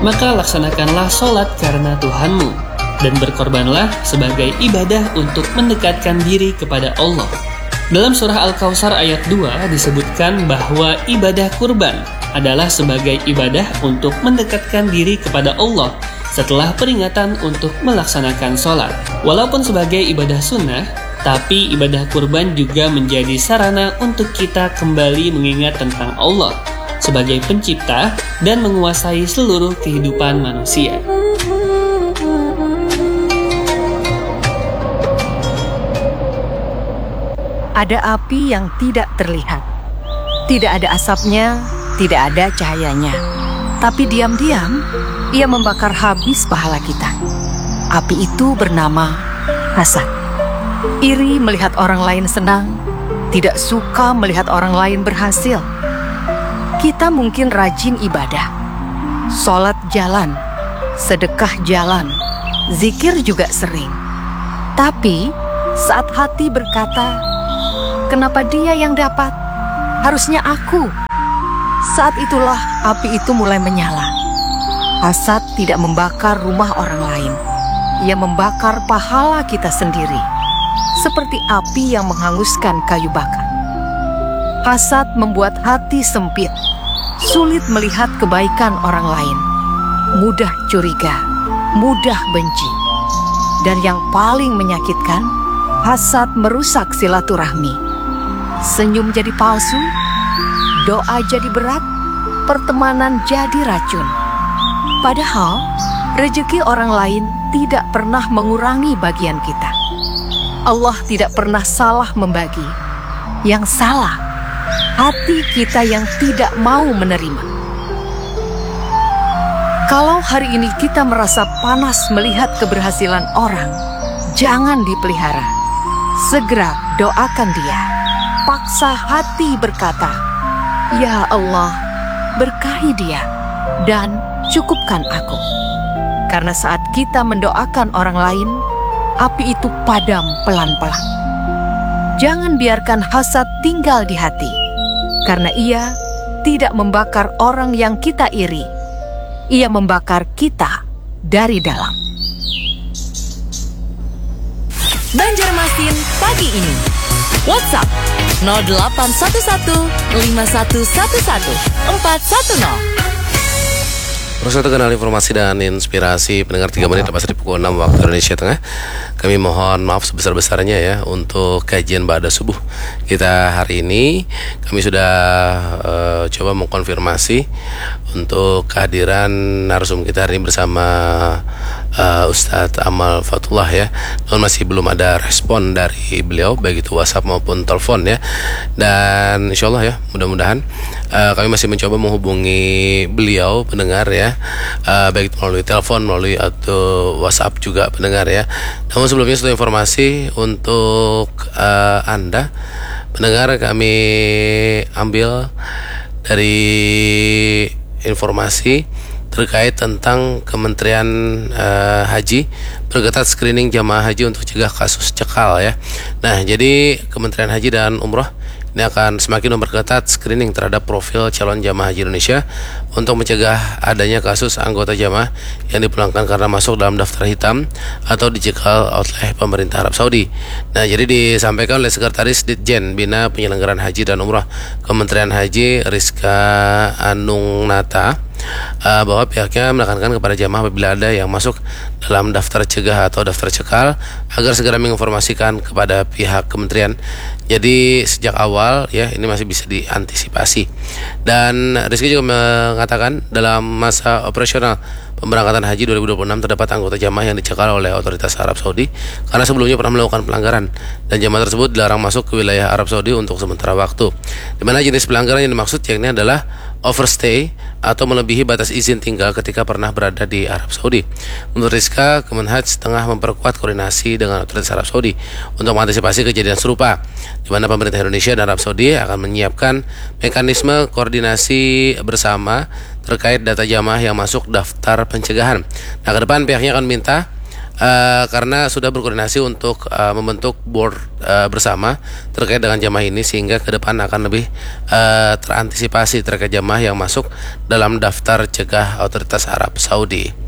maka laksanakanlah sholat karena Tuhanmu, dan berkorbanlah sebagai ibadah untuk mendekatkan diri kepada Allah. Dalam surah Al-Kautsar ayat 2 disebutkan bahwa ibadah kurban adalah sebagai ibadah untuk mendekatkan diri kepada Allah setelah peringatan untuk melaksanakan sholat. Walaupun sebagai ibadah sunnah, tapi ibadah kurban juga menjadi sarana untuk kita kembali mengingat tentang Allah sebagai pencipta dan menguasai seluruh kehidupan manusia. Ada api yang tidak terlihat. Tidak ada asapnya, tidak ada cahayanya. Tapi diam-diam, ia membakar habis pahala kita. Api itu bernama hasad. Iri melihat orang lain senang, tidak suka melihat orang lain berhasil. Kita mungkin rajin ibadah, sholat jalan, sedekah jalan, zikir juga sering. Tapi saat hati berkata, kenapa dia yang dapat? Harusnya aku. Saat itulah api itu mulai menyala. Hasad tidak membakar rumah orang lain. Ia membakar pahala kita sendiri. Seperti api yang menghanguskan kayu bakar. Hasad membuat hati sempit. Sulit melihat kebaikan orang lain. Mudah curiga, mudah benci. Dan yang paling menyakitkan, hasad merusak silaturahmi. Senyum jadi palsu, doa jadi berat, pertemanan jadi racun. Padahal, rezeki orang lain tidak pernah mengurangi bagian kita. Allah tidak pernah salah membagi. Yang salah, hati kita yang tidak mau menerima. Kalau hari ini kita merasa panas melihat keberhasilan orang, jangan dipelihara. Segera doakan dia. Paksa hati berkata, "Ya Allah, berkahi dia dan cukupkan aku." Karena saat kita mendoakan orang lain, api itu padam pelan-pelan. Jangan biarkan hasad tinggal di hati, karena ia tidak membakar orang yang kita iri. Ia membakar kita dari dalam. Banjarmasin pagi ini. WhatsApp 0811 5111 410. Terus kita kenal informasi dan inspirasi pendengar 3 menit lepas dari pukul 6 waktu Indonesia Tengah. Kami mohon maaf sebesar-besarnya ya untuk kajian ba'da subuh kita hari ini. Kami sudah coba mengkonfirmasi untuk kehadiran narasumber kita hari ini bersama Ustadz Amal Fatullah ya. Namun masih belum ada respon dari beliau baik itu WhatsApp maupun telepon ya. Dan insya Allah ya mudah-mudahan kami masih mencoba menghubungi beliau pendengar ya, baik melalui telepon, melalui atau WhatsApp juga pendengar ya. Namun sebelumnya satu informasi untuk Anda pendengar, kami ambil dari informasi terkait tentang Kementerian Haji berketat screening jamaah haji untuk cegah kasus cekal ya. Nah, jadi Kementerian Haji dan Umroh ini akan semakin memperketat screening terhadap profil calon jamaah haji Indonesia untuk mencegah adanya kasus anggota jamaah yang dipulangkan karena masuk dalam daftar hitam atau dicekal oleh pemerintah Arab Saudi. Nah, jadi disampaikan oleh Sekretaris Ditjen Bina Penyelenggaraan Haji dan Umrah Kementerian Haji Rizka Anungnata bahwa pihaknya menekankan kepada jamaah apabila ada yang masuk dalam daftar cegah atau daftar cekal agar segera menginformasikan kepada pihak kementerian. Jadi sejak awal ya ini masih bisa diantisipasi. Dan Rizky juga mengatakan dalam masa operasional pemberangkatan haji 2026 terdapat anggota jamaah yang dicekal oleh otoritas Arab Saudi karena sebelumnya pernah melakukan pelanggaran, dan jamaah tersebut dilarang masuk ke wilayah Arab Saudi untuk sementara waktu. Di mana jenis pelanggaran yang dimaksud yakni adalah overstay atau melebihi batas izin tinggal ketika pernah berada di Arab Saudi. Menurut Rizka, Kemenhaj tengah memperkuat koordinasi dengan otoritas Arab Saudi untuk mengantisipasi kejadian serupa, di mana pemerintah Indonesia dan Arab Saudi akan menyiapkan mekanisme koordinasi bersama terkait data jamaah yang masuk daftar pencegahan. Nah, ke depan pihaknya akan minta karena sudah berkoordinasi untuk membentuk board bersama terkait dengan jamaah ini, sehingga ke depan akan lebih terantisipasi terkait jamaah yang masuk dalam daftar cegah otoritas Arab Saudi.